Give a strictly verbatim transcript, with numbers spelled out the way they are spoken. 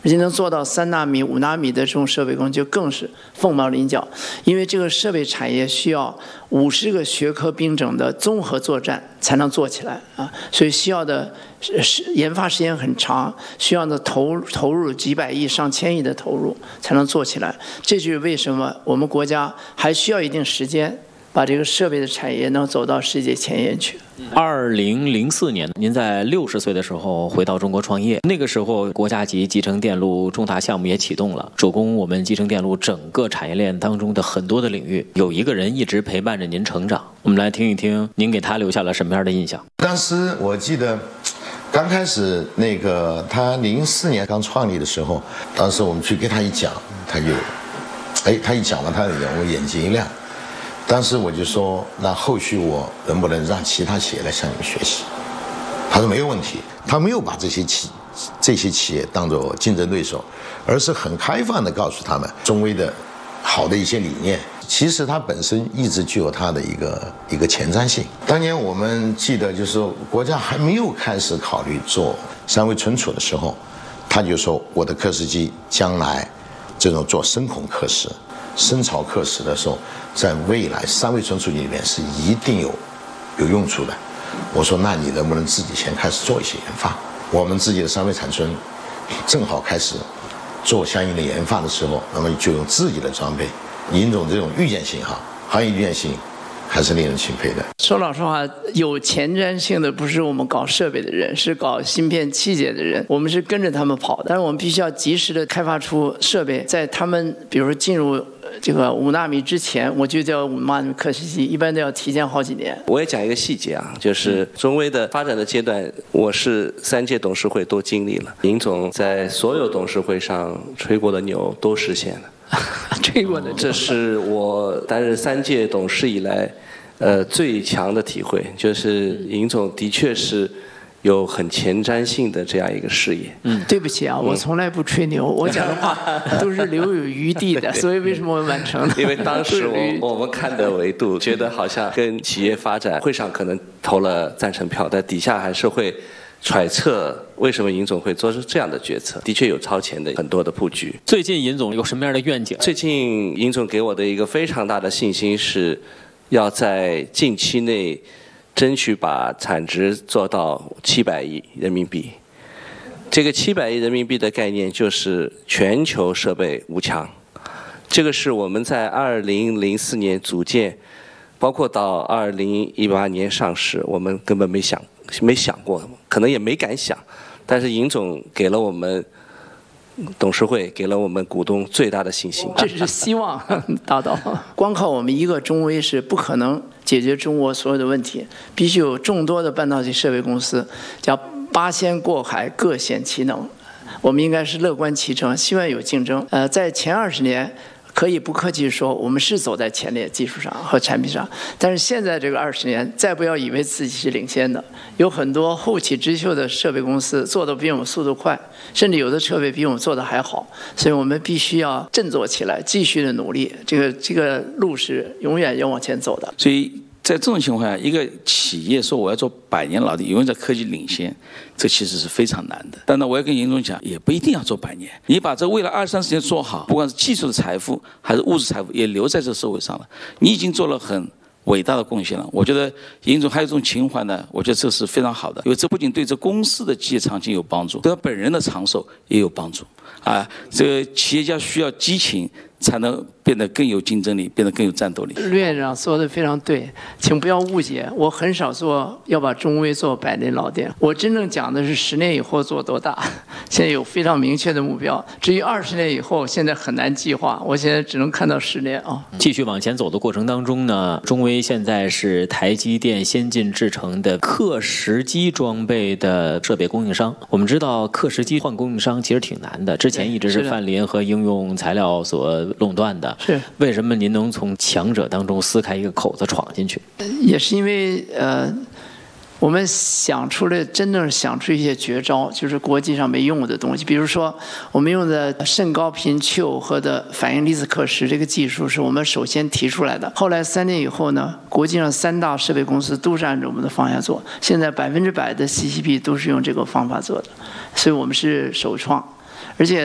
而且能做到三纳米、五纳米的这种设备工就更是凤毛麟角。因为这个设备产业需要五十个学科并整的综合作战才能做起来啊，所以需要的研发时间很长，需要的投投入几百亿、上千亿的投入才能做起来。这就是为什么我们国家还需要一定时间，把这个设备的产业能走到世界前沿去。 二零零四年，您在六十岁的时候回到中国创业，那个时候国家级集成电路重大项目也启动了，主攻我们集成电路整个产业链当中的很多的领域。有一个人一直陪伴着您成长，我们来听一听您给他留下了什么样的印象。 当时我记得刚开始那个他零四年刚创立的时候，当时我们去跟他一讲，他就哎他一讲了，他我眼睛一亮。当时我就说，那后续我能不能让其他企业来向你们学习？他说没有问题。他没有把这些企这些企业当作竞争对手，而是很开放地告诉他们中微的好的一些理念。其实它本身一直具有它的一个一个前瞻性。当年我们记得，就是说国家还没有开始考虑做三维存储的时候，他就说我的刻蚀机将来这种做深孔刻蚀、深槽刻蚀的时候，在未来三维存储里面是一定有有用处的。我说那你能不能自己先开始做一些研发？我们自己的三维产村正好开始做相应的研发的时候，那么就用自己的装备。尹总这种预见性哈，行业预见性还是令人钦佩的。 说老实话，有前瞻性的不是我们搞设备的人，是搞芯片器械的人，我们是跟着他们跑的。但是我们必须要及时的开发出设备，在他们比如说进入这个五纳米之前，我就叫五纳米刻蚀机，一般都要提前好几年。 我也讲一个细节啊，就是中微的发展的阶段，我是三届董事会都经历了。尹总在所有董事会上吹过的牛都实现了。 吹过的， 这是我担任三届董事以来，呃，最强的体会，就是尹总的确是有很前瞻性的这样一个视野。 嗯，对不起啊，我从来不吹牛，我讲的话都是留有余地的，所以为什么我完成了？ 因为当时我我们看的维度，觉得好像跟企业发展，会上可能投了赞成票，但底下还是会揣测为什么尹总会做出这样的决策，的确有超前的很多的布局。 最近尹总有什么样的愿景？ 最近尹总给我的一个非常大的信心是，要在近期内争取把产值做到七百亿人民币。这个七百亿人民币的概念就是全球设备五强，这个是我们在二零零四年组建，包括到二零一八年上市，我们根本没想没想过，可能也没敢想。但是尹总给了我们董事会，给了我们股东最大的信心。 这是希望达到。光靠我们一个中微是不可能解决中国所有的问题，必须有众多的半导体设备公司，叫八仙过海，各显其能。我们应该是乐观其成，希望有竞争。呃，在前二十年，可以不客气说，我们是走在前列，技术上和产品上。但是现在这个二十年，再不要以为自己是领先的，有很多后起之秀的设备公司做的比我们速度快，甚至有的设备比我们做的还好。所以我们必须要振作起来，继续的努力。这个这个路是永远要往前走的。 所以在这种情况下，一个企业说我要做百年老店，永远在科技领先，这其实是非常难的。但呢，我要跟尹总讲，也不一定要做百年。你把这未来二三十年做好，不管是技术的财富还是物质财富，也留在这社会上了。你已经做了很伟大的贡献了。我觉得尹总还有一种情怀呢，我觉得这是非常好的，因为这不仅对这公司的基业长青有帮助，对他本人的长寿也有帮助。啊，这个企业家需要激情，才能变得更有竞争力，变得更有战斗力。 陆院长说的非常对，请不要误解，我很少说要把中微做百年老店，我真正讲的是十年以后做多大，现在有非常明确的目标。至于二十年以后，现在很难计划，我现在只能看到十年啊。 继续往前走的过程当中呢，中微现在是台积电先进制程的刻蚀机装备的设备供应商。我们知道刻蚀机换供应商其实挺难的，之前一直是泛联和应用材料所垄断的。 是， 为什么您能从强者当中撕开一个口子闯进去？ 也是因为呃，我们想出了真正想出一些绝招，就是国际上没用的东西。比如说，我们用的甚高频氬和的反应离子刻蚀这个技术是我们首先提出来的。后来三年以后呢，国际上三大设备公司都是按照我们的方向做，现在百分之百的 C C P 都是用这个方法做的，所以我们是首创，而且。